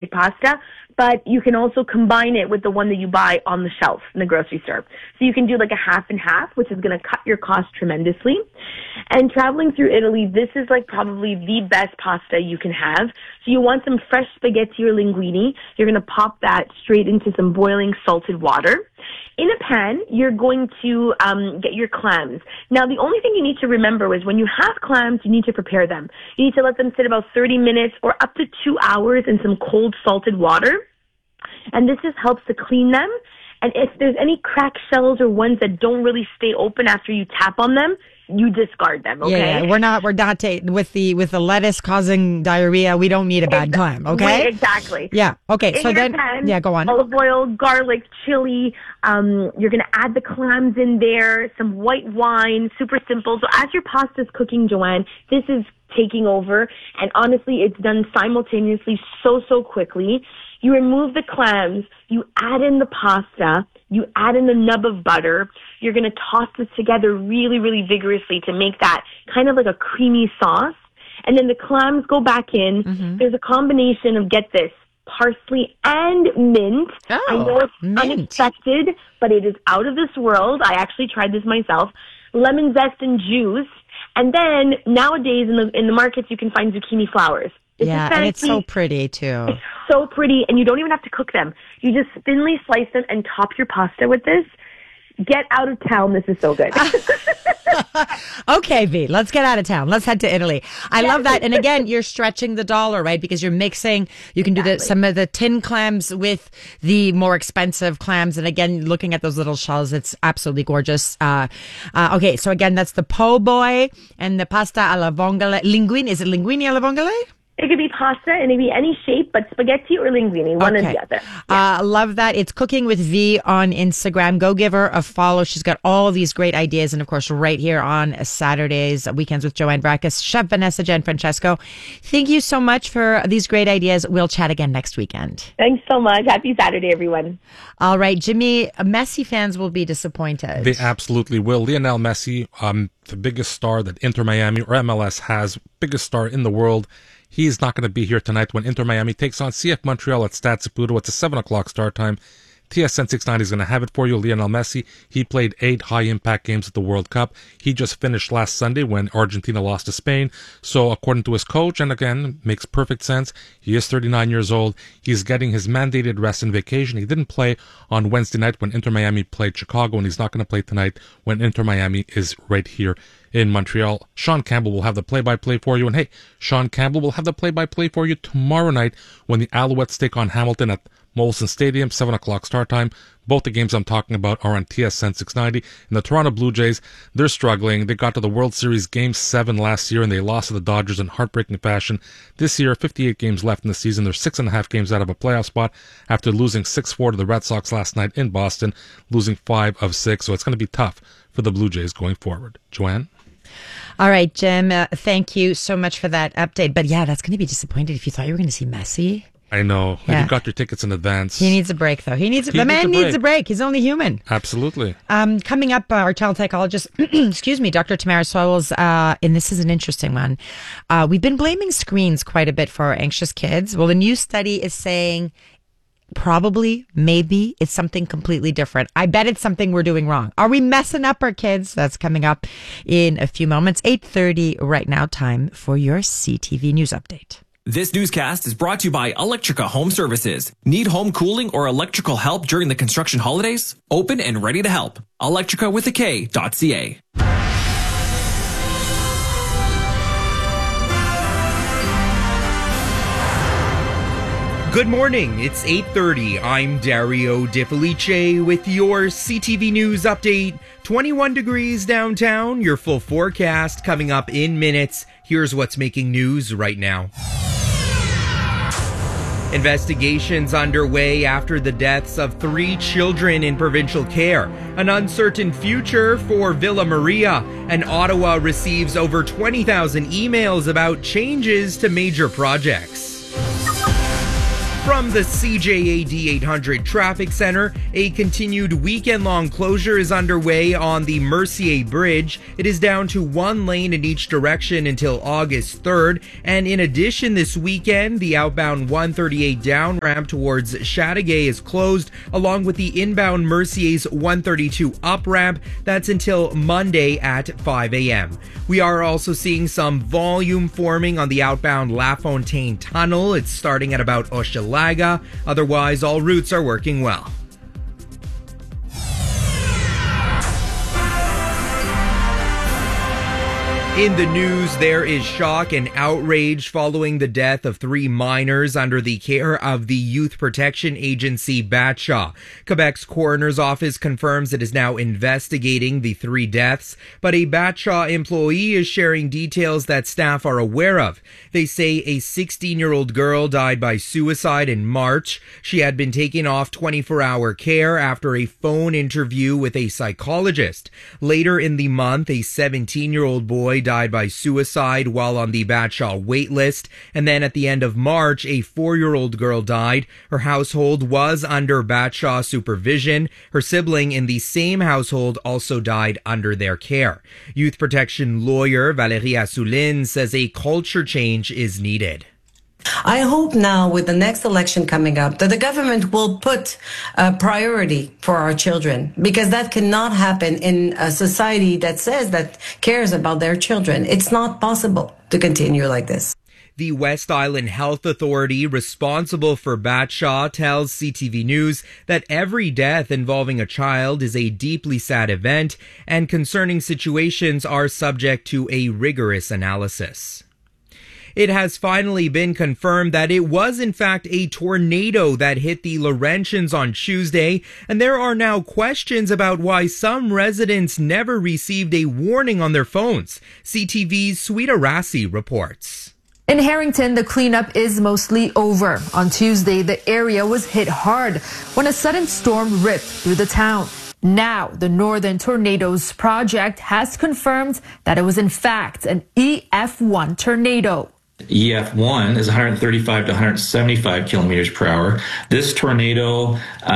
homemade pasta, but you can also combine it with the one that you buy on the shelf in the grocery store. So you can do like a half and half, which is going to cut your cost tremendously. And traveling through Italy, this is like probably the best pasta you can have. So you want some fresh spaghetti or linguine. You're going to pop that straight into some boiling salted water. In a pan, you're going to get your clams. Now, the only thing you need to remember is when you have clams, you need to prepare them. You need to let them sit about 30 minutes or up to 2 hours in some cold salted water. And this just helps to clean them. And if there's any cracked shells or ones that don't really stay open after you tap on them, you discard them, okay? Yeah, we're not with the lettuce causing diarrhea, we don't need a bad clam, okay? Right, exactly. Yeah, okay. In so your then, pan, go on. Olive oil, garlic, chili. You're going to add the clams in there, some white wine, super simple. So as your pasta's cooking, Joanne, this is taking over. And honestly, it's done simultaneously so quickly. You remove the clams, you add in the pasta, you add in the nub of butter. You're going to toss this together really, really vigorously to make that kind of like a creamy sauce. And then the clams go back in. Mm-hmm. There's a combination of, get this, parsley and mint. Oh, I know it's mint. unexpected, but it is out of this world. I actually tried this myself. Lemon zest and juice. And then nowadays in the markets, you can find zucchini flowers. And it's so pretty too. It's so pretty, and you don't even have to cook them. You just thinly slice them and top your pasta with this. Get out of town. This is so good. Okay, V, let's get out of town. Let's head to Italy. I love that. And again, you're stretching the dollar, right? Because you're mixing, you can do some of the tin clams with the more expensive clams. And again, looking at those little shells, it's absolutely gorgeous. Okay, so again, that's the po' boy and the pasta alla vongole. Linguine, is it linguine alla vongole? It could be pasta, and it could be any shape, but spaghetti or linguine, one or the other. Yeah. Love that. It's Cooking with V on Instagram. Go give her a follow. She's got all these great ideas. And, of course, right here on Saturdays, Weekends with Joanne Brackus, Chef Vanessa Gianfrancesco. Thank you so much for these great ideas. We'll chat again next weekend. Thanks so much. Happy Saturday, everyone. All right, Jimmy, Messi fans will be disappointed. They absolutely will. Lionel Messi, the biggest star that Inter Miami or MLS has, biggest star in the world. He's not going to be here tonight when Inter Miami takes on CF Montreal at Stade Saputo. It's a 7 o'clock start time. TSN 690 is going to have it for you. Lionel Messi, he played 8 high-impact games at the World Cup. He just finished last Sunday when Argentina lost to Spain. So according to his coach, and again, makes perfect sense, he is 39 years old. He's getting his mandated rest and vacation. He didn't play on Wednesday night when Inter Miami played Chicago, and he's not going to play tonight when Inter Miami is right here in Montreal. Sean Campbell will have the play-by-play for you. And hey, Sean Campbell will have the play-by-play for you tomorrow night when the Alouettes take on Hamilton at Molson Stadium, 7 o'clock start time. Both the games I'm talking about are on TSN 690. And the Toronto Blue Jays, they're struggling. They got to the World Series Game 7 last year, and they lost to the Dodgers in heartbreaking fashion. This year, 58 games left in the season. They're 6.5 games out of a playoff spot after losing 6-4 to the Red Sox last night in Boston, losing 5 of 6. So it's going to be tough for the Blue Jays going forward. Joanne? All right, Jim, thank you so much for that update. But yeah, that's going to be disappointed if you thought you were going to see Messi. I know. Yeah. You got your tickets in advance. He needs a break, though. The man needs a break. He's only human. Absolutely. Coming up, our child psychologist, excuse me, Dr. Tamara Soils, and this is an interesting one. We've been blaming screens quite a bit for our anxious kids. Well, a new study is saying probably, maybe, it's something completely different. I bet it's something we're doing wrong. Are we messing up our kids? That's coming up in a few moments. 8:30 right now, time for your CTV News Update. This newscast is brought to you by Electrica Home Services. Need home cooling or electrical help during the construction holidays? Open and ready to help. Electrica with a K.ca. Good morning, it's 8:30. I'm Dario De Felice with your CTV News Update. 21 degrees downtown, your full forecast coming up in minutes. Here's what's making news right now. Investigations underway after the deaths of 3 children in provincial care. An uncertain future for Villa Maria. And Ottawa receives over 20,000 emails about changes to major projects. From the CJAD 800 Traffic Center, a continued weekend-long closure is underway on the Mercier Bridge. It is down to one lane in each direction until August 3rd. And in addition, this weekend, the outbound 138 down ramp towards Chateauguay is closed, along with the inbound Mercier's 132 up ramp. That's until Monday at 5 a.m. We are also seeing some volume forming on the outbound La Fontaine Tunnel. It's starting at about Hochelaga. Otherwise, all routes are working well. In the news, there is shock and outrage following the death of 3 minors under the care of the Youth Protection Agency, BATSHA. Quebec's coroner's office confirms it is now investigating the 3 deaths, but a BATSHA employee is sharing details that staff are aware of. They say a 16-year-old girl died by suicide in March. She had been taken off 24-hour care after a phone interview with a psychologist. Later in the month, a 17-year-old boy died by suicide while on the BATSHA wait list. And then at the end of March, a 4-year-old girl died. Her household was under BATSHA supervision. Her sibling in the same household also died under their care. Youth protection lawyer Valérie Assouline says a culture change is needed. I hope now with the next election coming up that the government will put a priority for our children, because that cannot happen in a society that says that cares about their children. It's not possible to continue like this. The West Island Health Authority, responsible for BATSHA, tells CTV News that every death involving a child is a deeply sad event, and concerning situations are subject to a rigorous analysis. It has finally been confirmed that it was in fact a tornado that hit the Laurentians on Tuesday, and there are now questions about why some residents never received a warning on their phones. CTV's Sweeta Rassi reports. In Harrington, the cleanup is mostly over. On Tuesday, the area was hit hard when a sudden storm ripped through the town. Now, the Northern Tornadoes Project has confirmed that it was in fact an EF1 tornado. EF1 is 135 to 175 kilometers per hour. This tornado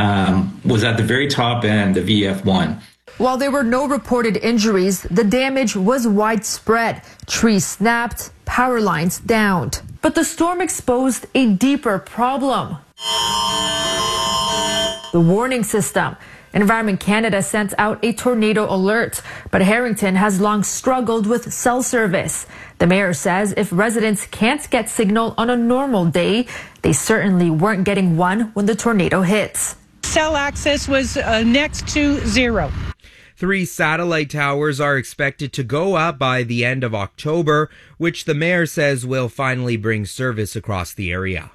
was at the very top end of EF1. While there were no reported injuries, the damage was widespread. Trees snapped, power lines downed. But the storm exposed a deeper problem: the warning system. Environment Canada sent out a tornado alert, but Harrington has long struggled with cell service. The mayor says if residents can't get signal on a normal day, they certainly weren't getting one when the tornado hits. Cell access was next to zero. 3 satellite towers are expected to go up by the end of October, which the mayor says will finally bring service across the area.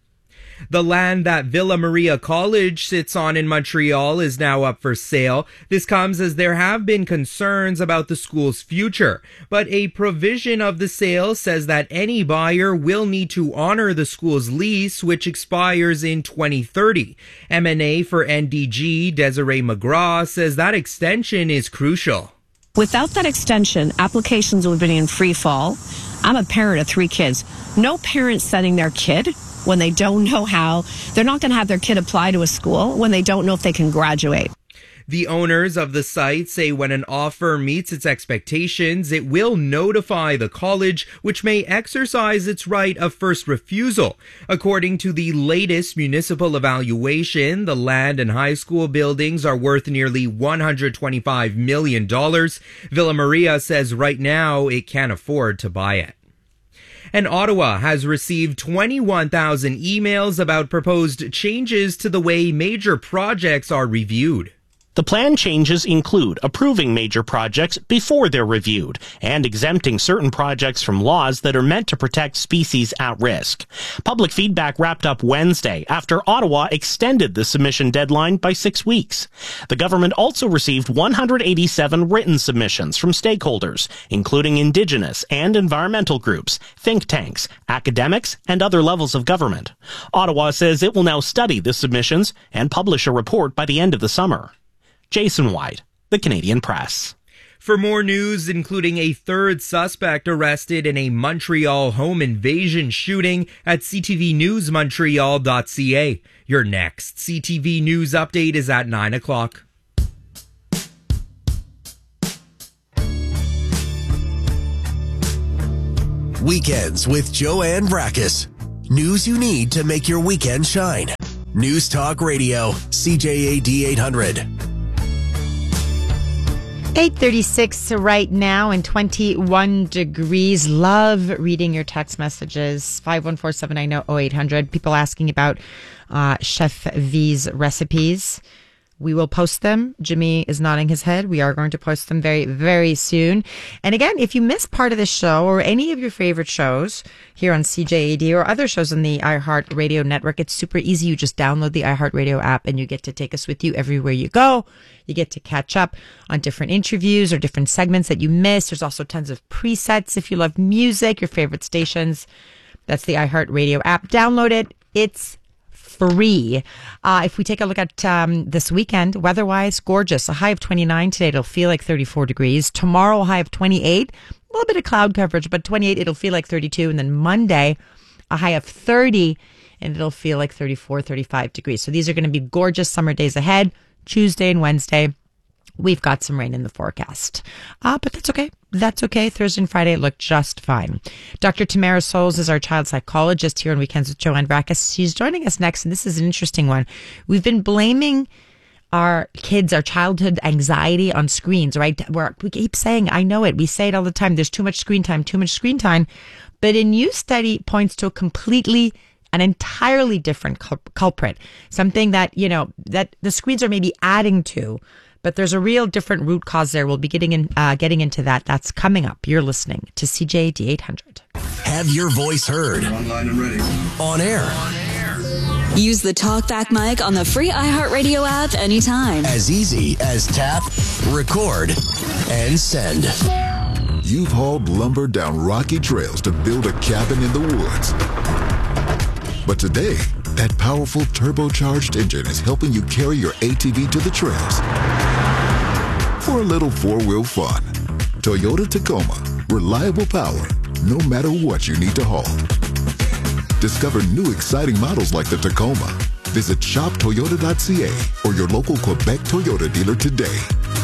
The land that Villa Maria College sits on in Montreal is now up for sale. This comes as there have been concerns about the school's future, but a provision of the sale says that any buyer will need to honor the school's lease, which expires in 2030. M&A for NDG, Desiree McGraw, says that extension is crucial. Without that extension, applications would have been in free fall. I'm a parent of 3 kids. No parent sending their kid when they don't know how. They're not going to have their kid apply to a school when they don't know if they can graduate. The owners of the site say when an offer meets its expectations, it will notify the college, which may exercise its right of first refusal. According to the latest municipal evaluation, the land and high school buildings are worth nearly $125 million. Villa Maria says right now it can't afford to buy it. And Ottawa has received 21,000 emails about proposed changes to the way major projects are reviewed. The plan changes include approving major projects before they're reviewed and exempting certain projects from laws that are meant to protect species at risk. Public feedback wrapped up Wednesday after Ottawa extended the submission deadline by 6 weeks. The government also received 187 written submissions from stakeholders, including Indigenous and environmental groups, think tanks, academics, and other levels of government. Ottawa says it will now study the submissions and publish a report by the end of the summer. Jason White, The Canadian Press. For more news, including a third suspect arrested in a Montreal home invasion shooting at ctvnewsmontreal.ca. Your next CTV News update is at 9 o'clock. Weekends with Joanne Brakis. News you need to make your weekend shine. News Talk Radio, CJAD 800. 8:36 right now and 21 degrees. Love reading your text messages. 514-790-0800. People asking about Chef V's recipes. We will post them. Jimmy is nodding his head. We are going to post them very, very soon. And again, if you missed part of this show or any of your favorite shows here on CJAD or other shows on the iHeartRadio network, it's super easy. You just download the iHeartRadio app and you get to take us with you everywhere you go. You get to catch up on different interviews or different segments that you missed. There's also tons of presets if you love music, your favorite stations. That's the iHeartRadio app. Download it. It's free. If we take a look at this weekend, weather-wise, gorgeous. A high of 29 today. It'll feel like 34 degrees. Tomorrow, a high of 28. A little bit of cloud coverage, but 28, it'll feel like 32. And then Monday, a high of 30, and it'll feel like 34, 35 degrees. So these are going to be gorgeous summer days ahead. Tuesday and Wednesday, we've got some rain in the forecast. But that's okay. That's okay. Thursday and Friday look just fine. Dr. Tamara Souls is our child psychologist here on Weekends with Joanne Brakis. She's joining us next, and this is an interesting one. We've been blaming our kids, our childhood anxiety on screens, right? We keep saying, I know it. We say it all the time. There's too much screen time, too much screen time. But a new study points to an entirely different culprit. Something that, that the screens are maybe adding to. But there's a real different root cause there. We'll be getting into that. That's coming up. You're listening to CJAD 800. Have your voice heard. Online and ready. On air. Use the TalkBack mic on the free iHeartRadio app anytime. As easy as tap, record, and send. You've hauled lumber down rocky trails to build a cabin in the woods. But today, that powerful turbocharged engine is helping you carry your ATV to the trails. For a little four-wheel fun. Toyota Tacoma. Reliable power, no matter what you need to haul. Discover new exciting models like the Tacoma. Visit shoptoyota.ca or your local Quebec Toyota dealer today.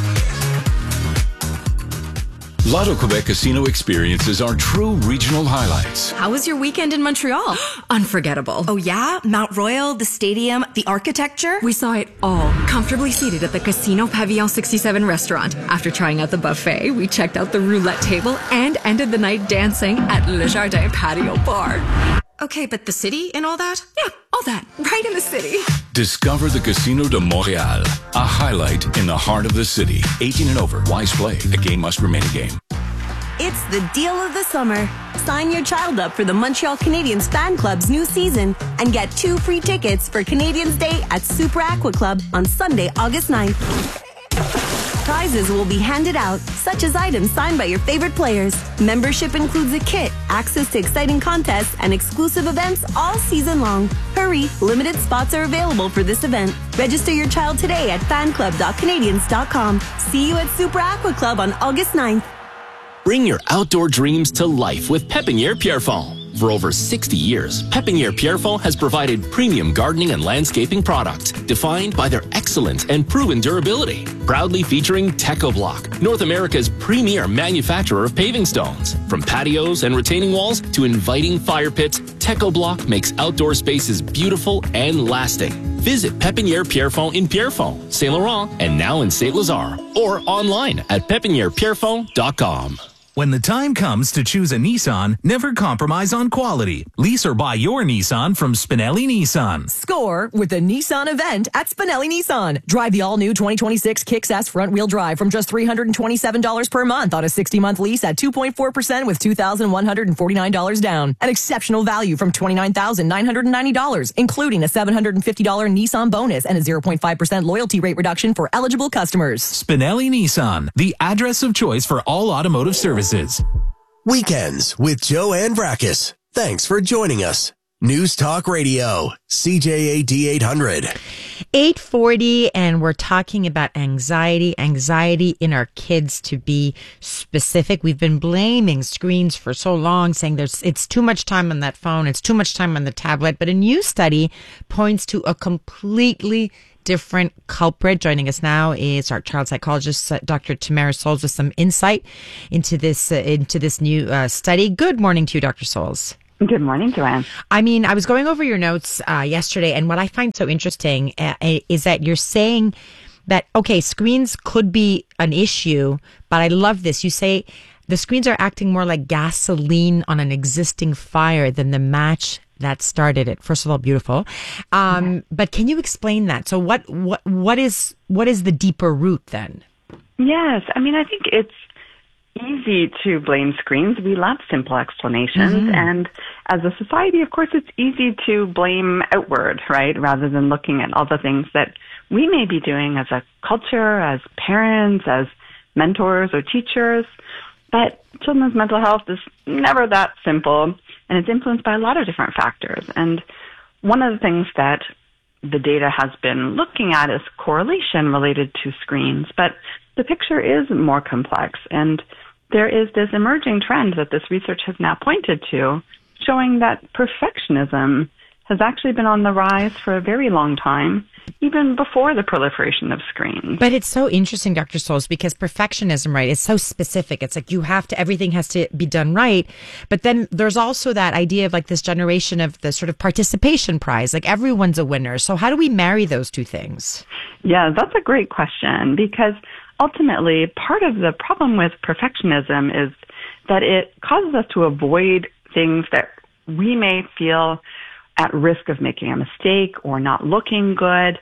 Lotto Quebec Casino experiences are true regional highlights. How was your weekend in Montreal? Unforgettable. Oh yeah? Mount Royal, the stadium, the architecture? We saw it all, comfortably seated at the Casino Pavillon 67 restaurant. After trying out the buffet, we checked out the roulette table and ended the night dancing at Le Jardin Patio Bar. Okay, but the city and all that? Yeah, all that. Right in the city. Discover the Casino de Montréal, a highlight in the heart of the city. 18 and over. Wise play. A game must remain a game. It's the deal of the summer. Sign your child up for the Montreal Canadiens Fan Club's new season and get 2 free tickets for Canadiens Day at Super Aqua Club on Sunday, August 9th. Prizes will be handed out, such as items signed by your favorite players. Membership includes a kit, access to exciting contests, and exclusive events all season long. Hurry, limited spots are available for this event. Register your child today at fanclub.canadiens.com. See you at Super Aqua Club on August 9th. Bring your outdoor dreams to life with Pépinière Pierrefonds. For over 60 years, Pépinière Pierrefonds has provided premium gardening and landscaping products defined by their excellence and proven durability. Proudly featuring TechoBlock, North America's premier manufacturer of paving stones. From patios and retaining walls to inviting fire pits, TechoBlock makes outdoor spaces beautiful and lasting. Visit Pépinière Pierrefonds in Pierrefonds, Saint Laurent, and now in Saint Lazare, or online at pépinièrepierrefonds.com. When the time comes to choose a Nissan, never compromise on quality. Lease or buy your Nissan from Spinelli Nissan. Score with the Nissan event at Spinelli Nissan. Drive the all-new 2026 Kicks S front-wheel drive from just $327 per month on a 60-month lease at 2.4% with $2,149 down. An exceptional value from $29,990, including a $750 Nissan bonus and a 0.5% loyalty rate reduction for eligible customers. Spinelli Nissan, the address of choice for all automotive services. Weekends with Joanne Brakis. Thanks for joining us. News Talk Radio, CJAD 800. 8:40, and we're talking about anxiety in our kids, to be specific. We've been blaming screens for so long, saying it's too much time on that phone, it's too much time on the tablet. But a new study points to a completely different culprit. Joining us now is our child psychologist, Dr. Tamara Souls, with some insight into this new study. Good morning to you, Dr. Souls. Good morning, Joanne. I mean, I was going over your notes yesterday, and what I find so interesting is that you're saying that, okay, screens could be an issue, but I love this. You say the screens are acting more like gasoline on an existing fire than the match that started it. First of all, beautiful. But can you explain that? So what is the deeper root then? Yes. I mean, I think it's easy to blame screens. We love simple explanations. Mm-hmm. And as a society, of course, it's easy to blame outward, right? Rather than looking at all the things that we may be doing as a culture, as parents, as mentors or teachers. But children's mental health is never that simple, and it's influenced by a lot of different factors. And one of the things that the data has been looking at is correlation related to screens. But the picture is more complex, and there is this emerging trend that this research has now pointed to, showing that perfectionism has actually been on the rise for a very long time, even before the proliferation of screens. But it's so interesting, Dr. Souls, because perfectionism, right, is so specific. It's like everything has to be done right. But then there's also that idea of like this generation of the sort of participation prize, like everyone's a winner. So how do we marry those two things? Yeah, that's a great question, because ultimately part of the problem with perfectionism is that it causes us to avoid things that we may feel at risk of making a mistake or not looking good.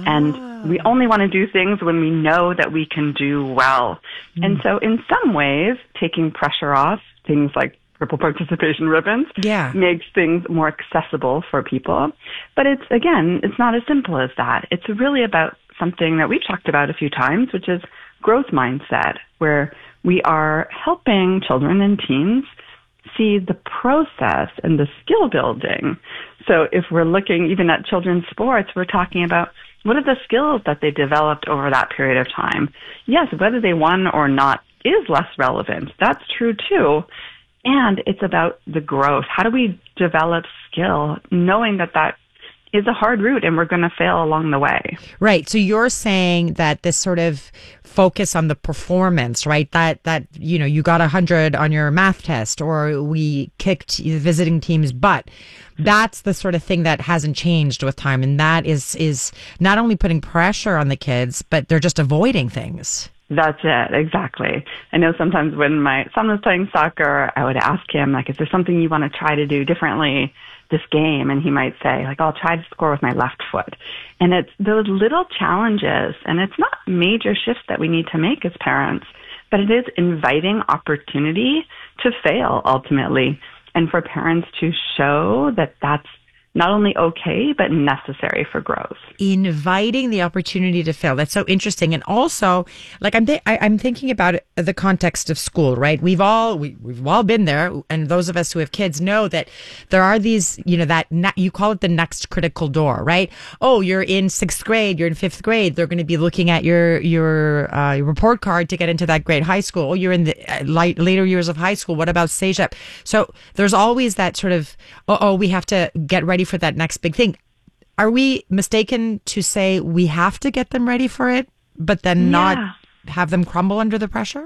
And we only want to do things when we know that we can do well. And so in some ways, taking pressure off, things like triple participation ribbons, makes things more accessible for people. But it's not as simple as that. It's really about something that we've talked about a few times, which is growth mindset, where we are helping children and teens see the process and the skill building. So if we're looking even at children's sports, we're talking about what are the skills that they developed over that period of time. Yes, whether they won or not is less relevant. That's true too. And it's about the growth. How do we develop skill knowing that that is a hard route and we're going to fail along the way? Right. So you're saying that this sort of focus on the performance, right? That you got 100 on your math test, or we kicked the visiting team's butt. That's the sort of thing that hasn't changed with time. And that is not only putting pressure on the kids, but they're just avoiding things. That's it. Exactly. I know sometimes when my son was playing soccer, I would ask him, like, is there something you want to try to do differently this game? And he might say, like, I'll try to score with my left foot. And it's those little challenges, and it's not major shifts that we need to make as parents, but it is inviting opportunity to fail ultimately, and for parents to show that that's not only okay, but necessary for growth. Inviting the opportunity to fail. That's so interesting. And also, like, I'm thinking about the context of school, right? We've all been there. And those of us who have kids know that there are these, you call it the next critical door, right? Oh, you're in 6th grade, you're in 5th grade. They're going to be looking at your report card to get into that grade. High school. Oh, you're in the later years of high school. What about CEGEP? So there's always that sort of, we have to get ready for that next big thing. Are we mistaken to say we have to get them ready for it, but then not have them crumble under the pressure?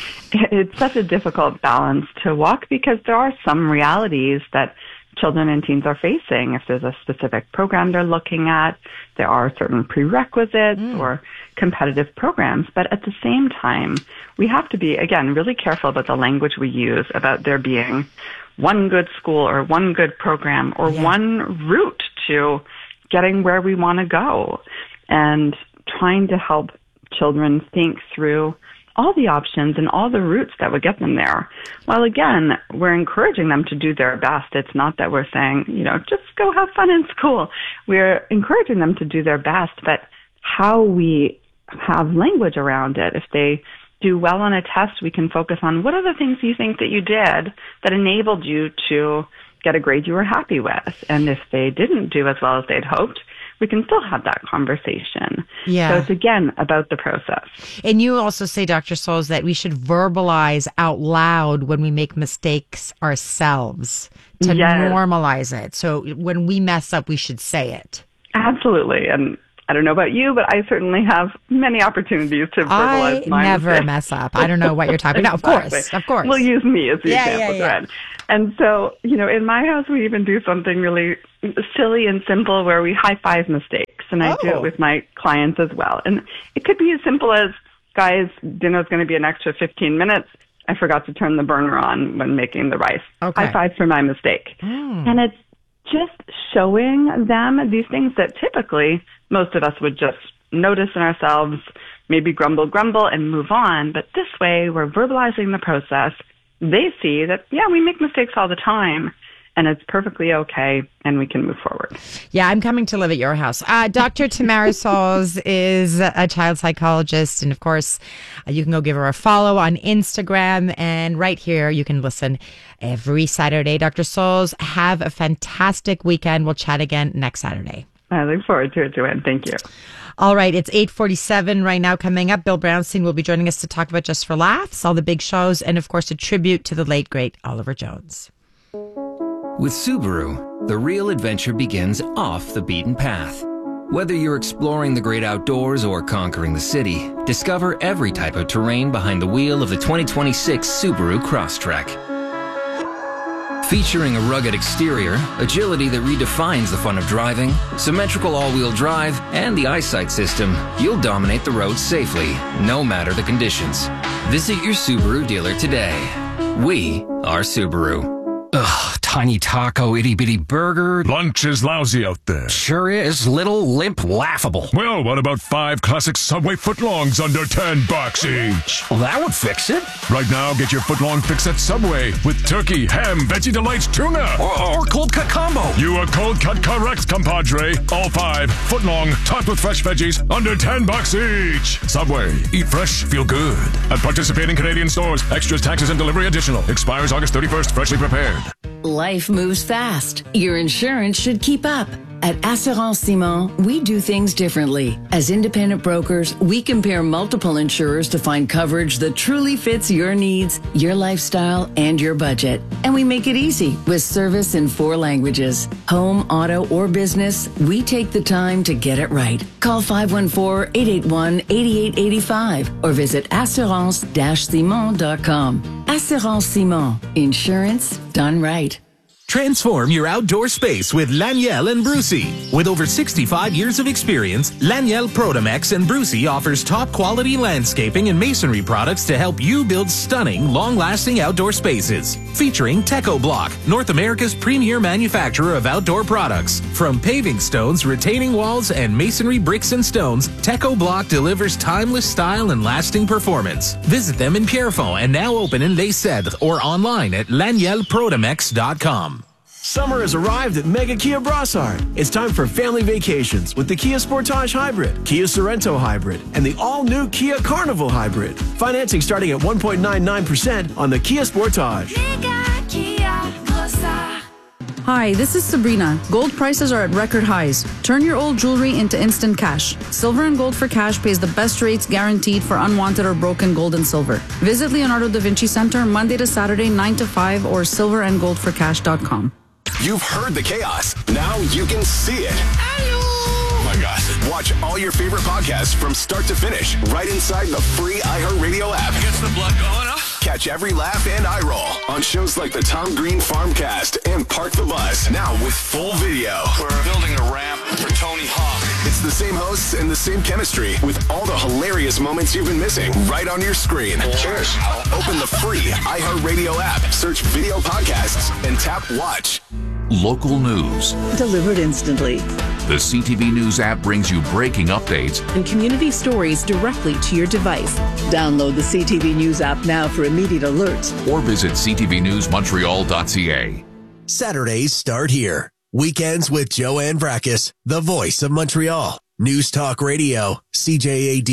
It's such a difficult balance to walk, because there are some realities that children and teens are facing. If there's a specific program they're looking at, there are certain prerequisites or competitive programs. But at the same time, we have to be, again, really careful about the language we use about there being one good school or one good program or one route to getting where we want to go, and trying to help children think through all the options and all the routes that would get them there. While again, we're encouraging them to do their best. It's not that we're saying, just go have fun in school. We're encouraging them to do their best, but how we have language around it. If they do well on a test, we can focus on what are the things you think that you did that enabled you to get a grade you were happy with. And if they didn't do as well as they'd hoped, we can still have that conversation. Yeah. So it's, again, about the process. And you also say, Dr. Souls, that we should verbalize out loud when we make mistakes ourselves to normalize it. So when we mess up, we should say it. Absolutely. And I don't know about you, but I certainly have many opportunities to verbalize my never mistakes. mess up. I don't know what you're talking about. Exactly. Of course. We'll use me as the example thread. And so, in my house, we even do something really silly and simple where we high-five mistakes. And I do it with my clients as well. And it could be as simple as, guys, dinner's going to be an extra 15 minutes. I forgot to turn the burner on when making the rice. Okay. High-five for my mistake. And it's just showing them these things that typically most of us would just notice in ourselves, maybe grumble, and move on. But this way, we're verbalizing the process. They see that, we make mistakes all the time, and it's perfectly okay, and we can move forward. Yeah, I'm coming to live at your house. Dr. Tamara Souls is a child psychologist, and of course, you can go give her a follow on Instagram, and right here, you can listen every Saturday. Dr. Souls, have a fantastic weekend. We'll chat again next Saturday. I look forward to it, Joanne. Thank you. All right, it's 8:47 right now. Coming up, Bill Brownstein will be joining us to talk about Just for Laughs, all the big shows, and of course, a tribute to the late, great Oliver Jones. With Subaru, the real adventure begins off the beaten path. Whether you're exploring the great outdoors or conquering the city, discover every type of terrain behind the wheel of the 2026 Subaru Crosstrek. Featuring a rugged exterior, agility that redefines the fun of driving, symmetrical all-wheel drive, and the eyesight system, you'll dominate the road safely, no matter the conditions. Visit your Subaru dealer today. We are Subaru. Ugh, tiny taco, itty-bitty burger. Lunch is lousy out there. Sure is. Little, limp, laughable. Well, what about 5 classic Subway footlongs under $10 each? Well, that would fix it. Right now, get your footlong fix at Subway with turkey, ham, Veggie Delights, tuna. Or cold cut combo. You are cold cut correct, compadre. All 5 footlong, topped with fresh veggies, under $10 each. Subway. Eat fresh, feel good. At participating Canadian stores. Extras, taxes, and delivery additional. Expires August 31st. Freshly prepared. Life moves fast. Your insurance should keep up. At Assurance Simon, we do things differently. As independent brokers, we compare multiple insurers to find coverage that truly fits your needs, your lifestyle, and your budget. And we make it easy with service in 4 languages. Home, auto, or business, we take the time to get it right. Call 514-881-8885 or visit assurance-simon.com. Assurance Simon. Insurance done right. Transform your outdoor space with Laniel and Brucey. With over 65 years of experience, Laniel Protomex and Brucey offers top quality landscaping and masonry products to help you build stunning, long-lasting outdoor spaces. Featuring Teco Block, North America's premier manufacturer of outdoor products. From paving stones, retaining walls, and masonry bricks and stones, Teco Block delivers timeless style and lasting performance. Visit them in Pierrefonds and now open in Les Cèdres or online at lanielprotomex.com. Summer has arrived at Mega Kia Brossard. It's time for family vacations with the Kia Sportage Hybrid, Kia Sorento Hybrid, and the all-new Kia Carnival Hybrid. Financing starting at 1.99% on the Kia Sportage. Hi, this is Sabrina. Gold prices are at record highs. Turn your old jewelry into instant cash. Silver and Gold for Cash pays the best rates guaranteed for unwanted or broken gold and silver. Visit Leonardo da Vinci Center Monday to Saturday 9 to 5 or silverandgoldforcash.com. You've heard the chaos. Now you can see it. Oh my gosh. Watch all your favorite podcasts from start to finish right inside the free iHeartRadio app. Gets the blood going up. Catch every laugh and eye roll on shows like the Tom Green Farmcast and Park the Bus. Now with full video. We're building a ramp for Tony Hawk. It's the same hosts and the same chemistry with all the hilarious moments you've been missing right on your screen. Cheers. Open the free iHeartRadio app, search video podcasts, and tap watch. Local news. Delivered instantly. The CTV News app brings you breaking updates and community stories directly to your device. Download the CTV News app now for immediate alerts. Or visit ctvnewsmontreal.ca. Saturdays start here. Weekends with Joanne Vrackus, the voice of Montreal. News Talk Radio, CJAD